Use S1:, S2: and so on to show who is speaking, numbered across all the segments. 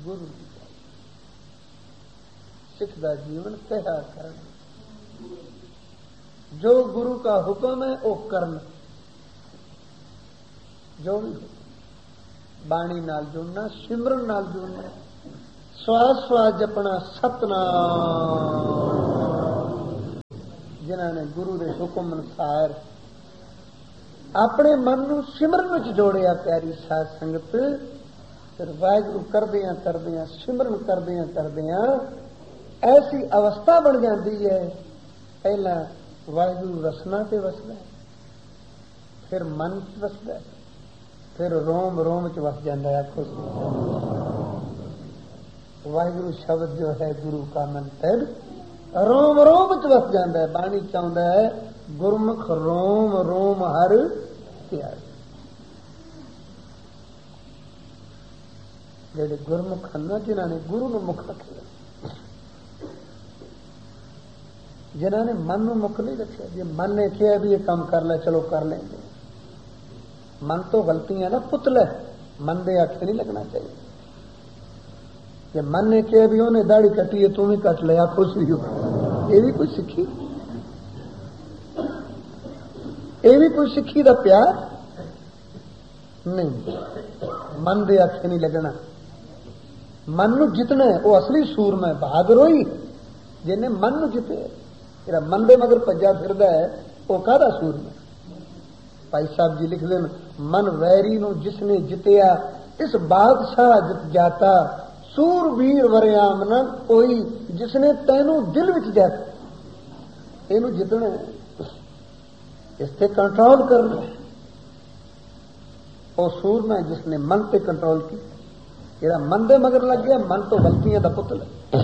S1: गुरु की सिख का जीवन कहा करन, जो गुरु का हुक्म है वो करन, जो भी बाणी नाल जुड़ना, सिमरन नाल जुड़ना, श्वास श्वास जपना सतनाम। जिन्होंने गुरु के हुक्म अनुसार अपने मन को सिमरन में जोड़िया प्यारी साध संगत, फिर वाहिगुरु करदियां सिमरन करदियां ऐसी अवस्था बन जाती है। पहला वाहिगुरु रसना से वसदा, फिर मन च वसदा, फिर रोम रोम च वस जाता है। आखो वाहिगुरु शब्द जो है गुरु का मंत्र रोम रोम च वस जाता है। बाणी चाहता है गुरमुख रोम रोम हर त्याग। जेडे गुरमुख हैं जिन्होंने गुरु ने मुख रखे, जिन्होंने मन में मुख नहीं रखे। जे मन ने किया भी ये काम कर ले, चलो कर लेंगे। मन तो गलतियां ना पुतला, मन दे आखे नहीं लगना चाहिए। जे मन ने किया भी उन्हें दाढ़ी कटी है तू भी कट लिया, खुश भी हो, ये भी कोई सिखी, ये भी कोई सिखी दा प्यार नहीं। मन दे आखे नहीं लगना। मन नू जितना है वो असली सूरमा है, बहादुर होई जिन्हें मन नू जिते। जेड़ा मन दे मगर भज्जा फिरदा है वो काहदा सूरमा। भाई साहब जी लिख देन, मन वैरी नू जिसने जितया, इस बादशाह जित जाता, सूरवीर वरियाम न कोई, जिसने तैनू दिल विच जाता। इनू जितना है, इससे कंट्रोल करना है। वो सूरमा है जिसने मन पे कंट्रोल की। जेड़ा मन दे मगर लग गया, मन तो गलतियां दा पुतला।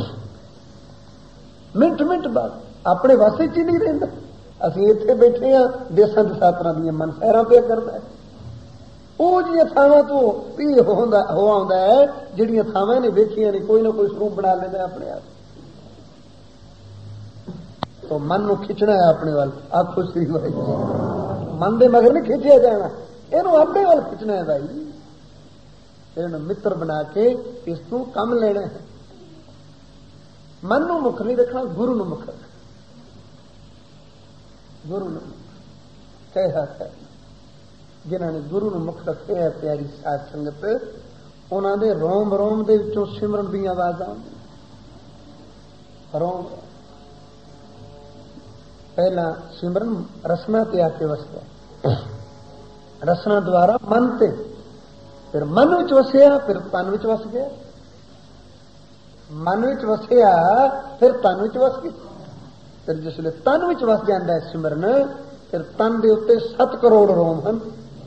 S1: मिंट मिंट बाद अपने वास्ते च नहीं रहिंदा। असीं इत्थे बैठे हाँ, देसां दसातरां दियां मन सैरां पे करदा है। ਉਹ जिहियां ਥਾਵਾਂ ਤੋਂ ਵੀ ਹੋ ਆਉਂਦਾ है ਜਿਹੜੀਆਂ ਥਾਵਾਂ ਨੇ ਵੇਖੀਆਂ ਨਹੀਂ, ਕੋਈ ਨਾ ਕੋਈ ਸਰੂਪ ਬਣਾ ਲੈਂਦਾ ਆਪਣੇ ਆਪ। तो मन ਨੂੰ ਖਿੱਚਣਾ है अपने वाल। आखो श्री वाहिगुरू, मन ਦੇ मगर नहीं खिंचिया जाना, ਇਹਨੂੰ अपने वाल खिंचना है भाई। ਇਹਨੂੰ मित्र बना के इस तू कम लेना है। मन ਨੂੰ मुख नहीं रखना, गुरु ਨੂੰ मुख रखना। गुरु ਨੂੰ कहा है जिन्होंने गुरु ਨੂੰ मुख रखे है प्यारी साध संगत, उन्होंने रोम रोम दे विचों सिमरन दी आवाज़ आउंदी। रोम पहला सिमरन रसना ते आके वसदा, रसना द्वारा मन ते, फिर मन विच वसिया, फिर तन विच वस गया। मन विच वसिया फिर तन विच वस गया। फिर जिसले तन विच वस जाता है सिमरन, फिर तन दे उत्ते 7 करोड़ रोम हैं,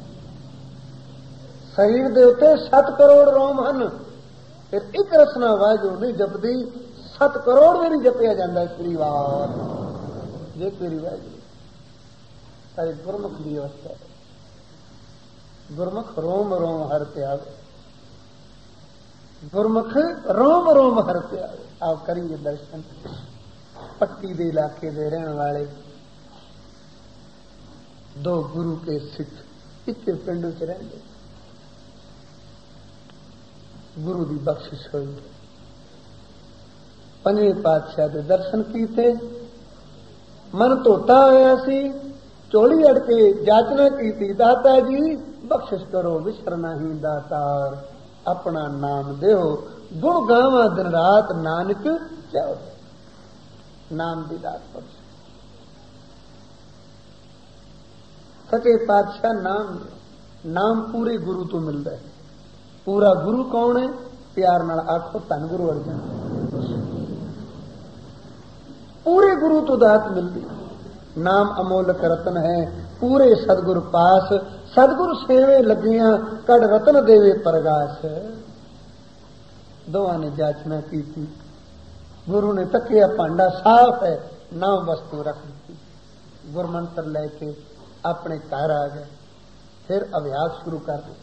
S1: शरीर दे उत्ते 7 करोड़ रोम हैं। फिर एक रसना वाहिगुरू नहीं जपदी, 7 करोड़ भी नहीं जपिया जाता है श्रीवार। ये तेरी वाहिगुरू सारे गुरमुख की अवस्था है। गुरमुख रोम रोम हर त्याग, गुरमुख रोम रोम हर त्याग। आप करेंगे दर्शन। पट्टी के इलाके के रहने वाले 2 गुरु के सिख एक पिंड च रहंदे, गुरु की बख्शिश हुई। 5वें पातशाह के दर्शन किए, मन धोता होया सी, चोली अड़ के जाचना की, दाता जी बख्शिश करो, विसरना ही दातार, अपना नाम देहो, गुण गावा दिन रात, नानक जाओ। नाम दी दात बख्श। सचे पातशाह नाम पूरे गुरु तो मिलता है। पूरा गुरु कौन है? प्यार नाल आखो धन गुरु अर्जन। पूरे गुरु तो दात मिलती। नाम अमोलक रतन है, पूरे सदगुरु पास, सदगुरु सेवे लगियां, कड़ रतन देवे प्रगास। दोवां ने जाचना की थी, गुरु ने तकिया भांडा साफ है, नाम वस्तु रख दी। गुरमंत्र लेके अपने घर आ गए, फिर अभ्यास शुरू कर दिया।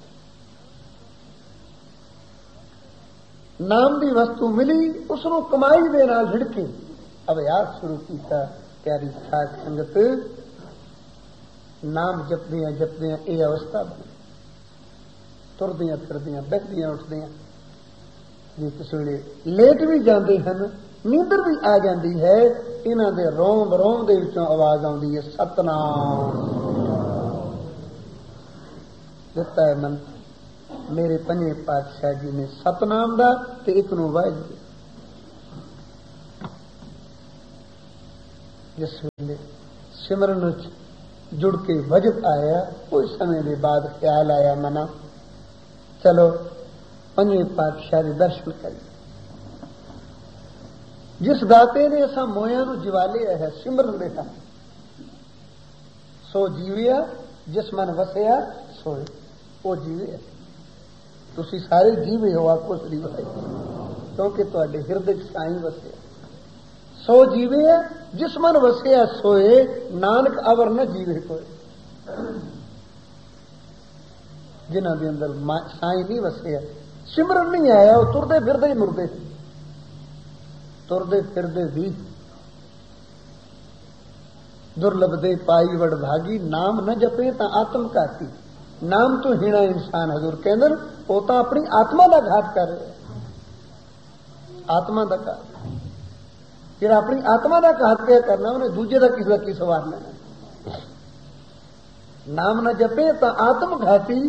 S1: नाम की वस्तु मिली, उसनों कमाई दे नाल भिड़के अभ्यास शुरू किया। प्यारी साध संगत, नाम जपदियां जपदियां ये अवस्था बनी। तुरदियां फिरदियां, बैठदियां उठदियां, ਜੇ ਕਿਸੇ ਵੇਲੇ ਲੇਟ ਵੀ ਜਾਂਦੇ ਹਨ, ਨੀਂਦਰ ਵੀ ਆ ਜਾਂਦੀ ਹੈ, ਇਹਨਾਂ ਦੇ ਰੋਮ ਰੋਮ ਦੇ ਵਿੱਚੋਂ ਆਵਾਜ਼ ਆਉਂਦੀ ਹੈ ਸਤਨਾਮ। ਦਿੱਤਾ ਹੈ ਮਨ ਮੇਰੇ ਪੰਜਵੇਂ ਪਾਤਸ਼ਾਹ ਜੀ ਨੇ ਸਤਨਾਮ ਦਾ ਤੇ ਇੱਕ ਨੂੰ ਵਾਹਿਗੁਰੂ। ਜਿਸ ਵੇਲੇ ਸਿਮਰਨ ਵਿੱਚ ਜੁੜ ਕੇ ਵਜਤ ਆਇਆ, ਕੁਝ ਸਮੇਂ ਦੇ ਬਾਅਦ ਖਿਆਲ ਆਇਆ ਮਨਾ ਚਲੋ ਪੰਜਵੇਂ ਪਾਤਸ਼ਾਹ ਦੇ ਦਰਸ਼ਨ ਕਰੀਏ। ਜਿਸ ਦਾਤੇ ਨੇ ਅਸਾਂ ਮੋਇਆਂ ਨੂੰ ਜਵਾਲਿਆ ਹੈ ਸਿਮਰਨ ਦੇ ਨਾਲ, ਸੋ ਜੀਵਿਆ ਜਿਸ ਮਨ ਵਸਿਆ ਸੋਏ। ਉਹ ਜੀਵੇ, ਤੁਸੀਂ ਸਾਰੇ ਜੀਵੇ ਹੋ, ਆਖੋ ਸ੍ਰੀ ਵਾਹਿਗੁਰੂ, ਕਿਉਂਕਿ ਤੁਹਾਡੇ ਹਿਰਦੇ ਚ ਸਾਈਂ ਵਸਿਆ। ਸੋ ਜੀਵੇ ਜਿਸ ਮਨ ਵਸਿਆ ਸੋਏ, ਨਾਨਕ ਅਵਰ ਨ ਜੀਵੇ ਕੋਏ। ਜਿਨ੍ਹਾਂ ਦੇ ਅੰਦਰ ਸਾਈਂ ਨਹੀਂ ਵਸਿਆ, ਸਿਮਰਨ ਨਹੀਂ ਆਇਆ, ਉਹ ਤੁਰਦੇ ਫਿਰਦੇ ਹੀ ਮੁਰਦੇ, ਤੁਰਦੇ ਫਿਰਦੇ ਵੀ। ਦੁਰਲਭ ਦੇ ਪਾਈ ਵਡ ਭਾਗੀ, ਨਾਮ न ਜਪੇ ਤਾਂ ਆਤਮ ਘਾਤੀ। ਨਾਮ ਤੋਂ ਹੀਣਾ ਇਨਸਾਨ, ਹਜ਼ੂਰ ਕਹਿੰਦੇ ਉਹ ਤਾਂ ਆਪਣੀ ਆਤਮਾ ਦਾ ਘਾਤ ਕਰ ਰਿਹਾ। ਆਤਮਾ ਦਾ ਘਾਤ, ਜਿਹੜਾ ਆਪਣੀ ਆਤਮਾ ਦਾ ਘਾਤ ਕਿਆ ਕਰਨਾ, ਉਹਨੇ ਦੂਜੇ ਦਾ ਕਿਸੇ ਦਾ ਕੀ ਸਵਾਰ ਲੈਣਾ। ਨਾਮ न ਜਪੇ ਤਾਂ ਆਤਮ ਘਾਤੀ।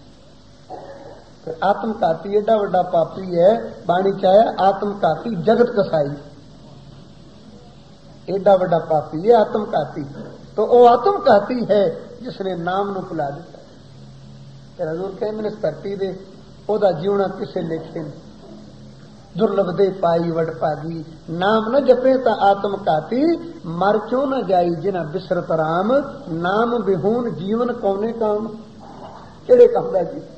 S1: ਆਤਮ ਘਾਤੀ ਏਡਾ ਵੱਡਾ ਪਾਪੀ ਹੈ, ਬਾਣੀ ਚ ਆਇਆ ਆਤਮ ਘਾਤੀ ਜਗਤ ਕਸਾਈ। एडा बड़ा पापी है आत्मघाती, तो वो आत्मघाती है जिसने नाम ਨੂੰ ਭੁਲਾ ਦਿੱਤਾ। ਤੇ ਹਜ਼ੂਰ ਕਹਿੰਦੇ ਨੇ ਇਸ ਧਰਤੀ ਦੇ ਉਹਦਾ ਜੀਵਣਾ ਕਿਸੇ ਲੇਖੇ ਨਹੀਂ। ਦੁਰਲਭ ਦੇ ਪਾਈ ਵਡ ਭਾਗੀ, ਨਾਮ न ਜਪੇ ਤਾਂ ਆਤਮਘਾਤੀ। ਮਰ ਕਿਉਂ ਨਾ ਜਾਈ ਜਿਨਾ ਬਿਸਰਤ ਰਾਮ, ਨਾਮ ਬਿਹੂਨ ਜੀਵਨ ਕੌਨੇ ਕਾਮ। ਕਿਹੜੇ ਕੰਮ ਦਾ ਜੀਵਨ,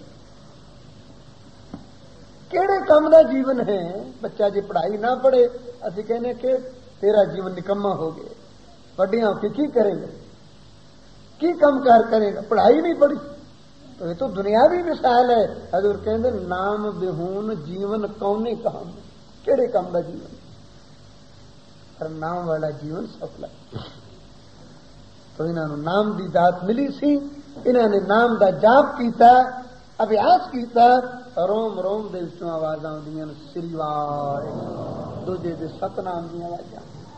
S1: ਕਿਹੜੇ ਕੰਮ ਦਾ ਜੀਵਨ ਹੈ। ਬੱਚਾ ਜੇ ਪੜ੍ਹਾਈ ਨਾ ਪੜ੍ਹੇ, ਅਸੀਂ ਕਹਿੰਦੇ ਕਿ तेरा जीवन निकम्मा हो गया, ਵੱਡੀਆਂ ਹੋ ਕੇ ਕੀ ਕਰੇਗਾ, ਕੀ ਕੰਮਕਾਰ ਕਰੇਗਾ, ਪੜ੍ਹਾਈ ਨਹੀਂ ਪੜ੍ਹੀ। तो ये तो दुनियावी मिसाल है। हजूर कहते नाम बिहून जीवन कौने काम, केड़े काम का जीवन, पर नाम वाला जीवन सफल है। तो इन्होंने नाम की दात मिली सी, इन्होंने नाम का जाप किया, अभ्यास किया, रोम रोम दे विचों आवाज़ आउंदियां श्री वाहिगुरू, दूजे दे सतनाम दी आवाज़ां,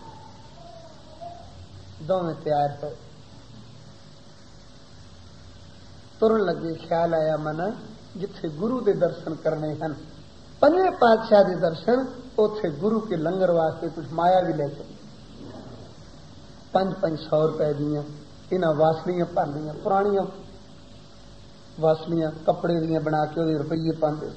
S1: दोवें तैयार हो तुरन लगे। ख्याल आया मन जिथे गुरु के दर्शन करने हैं, पंजवें पातशाह के दर्शन, उथे गुरु के लंगर वास्ते कुछ माया भी ले चली। 500 रुपए दियां इन्हां वासलियां भर लियां, पुरानियां वासलियां कपड़े दियां बना के वो रुपये पाते।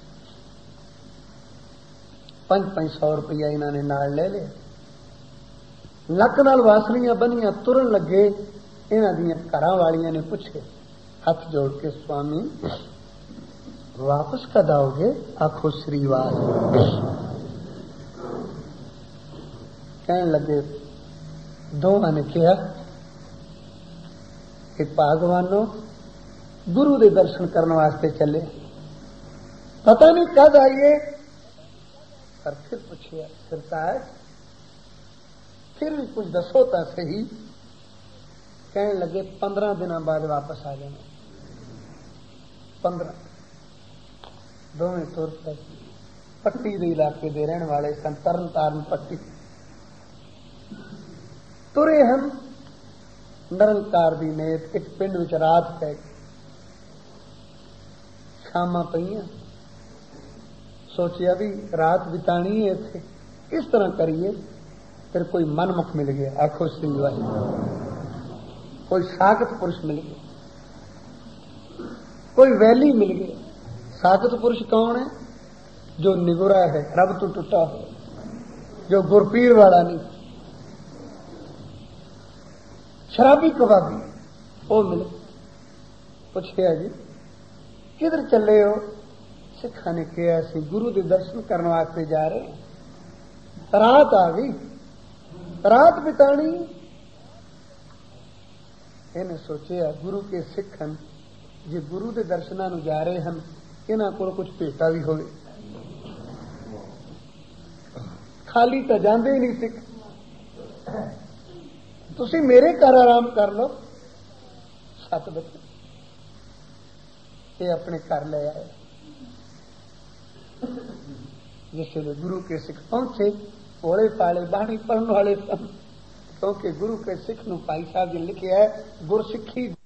S1: 500 रुपया इन्होंने नाल ले लिया, लक नाल वासलियां बनियां, तुरन लगे। इन्हां दियां घरां वालियां ने पूछे हाथ जोड़ के, स्वामी वापस कद आओगे? आखो श्री वाहिगुरू। कहने लगे, दोवां ने कहा कि भागवानों गुरु के दर्शन करने वास्ते चले, पता नहीं कद आइए। पर फिर पूछिया, सरताज फिर भी कुछ दसो तो सही। कहने लगे 15 दिनों बाद वापस आ जाना। 15 दोवें तुर पे पट्टी के इलाके दे रहने वाले सन, तरन तारण पट्टी तुरे हम। निरंकार दी नेत एक पिंड विच रात पै, शामां पईयां, सोचिया भी रात बितानी है इत्थे, इस तरह करिए। फिर कोई मनमुख मिल गया, आखो श्री वाहिगुरू। कोई सागत पुरुष मिल गया, कोई वैली मिल गया। सागत पुरुष कौन है? जो निगुरा है, रब तो टूटा हो, जो गुरपीर वाला नहीं, शराबी कबाबी, वो मिले। पूछे जी किधर चले हो? सिखा ने कहा असी गुरु के दर्शन करने वास्ते जा रहे हैं, रात आ गई, रात बितानी। इन्हें सोचा गुरु के सिखन जे गुरु के दर्शनों नूं जा रहे हैं, इन्हां कोल कुछ भेटा भी होवे, खाली तो जाते ही नहीं सिख। तुसीं मेरे घर आराम कर लो। 7 बजे ये अपने घर ले आए। जिस वे गुरु के सिख पहुंचे भोले पाले बाणी पढ़ने वाले सन, क्योंकि गुरु के सिख नूं भाई साहब जी लिखे है गुरसिक्खी